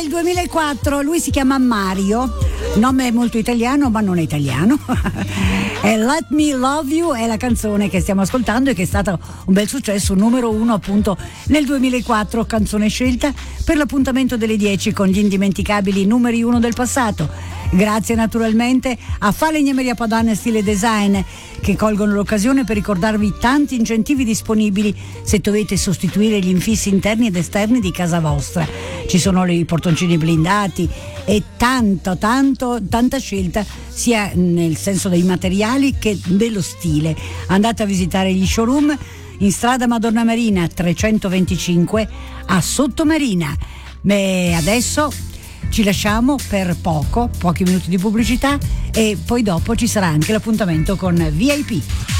2004, lui si chiama Mario, nome molto italiano ma non è italiano. E Let Me Love You è la canzone che stiamo ascoltando e che è stata un bel successo, numero 1 appunto nel 2004, canzone scelta per l'appuntamento delle 10 con gli indimenticabili numeri 1 del passato. Grazie naturalmente a Falegnameria Padana Stile Design, che colgono l'occasione per ricordarvi tanti incentivi disponibili se dovete sostituire gli infissi interni ed esterni di casa vostra. Ci sono i portoncini blindati e tanta scelta sia nel senso dei materiali che dello stile. Andate a visitare gli showroom in strada Madonna Marina 325 a Sottomarina. Beh, adesso ci lasciamo per pochi minuti di pubblicità e poi dopo ci sarà anche l'appuntamento con VIP.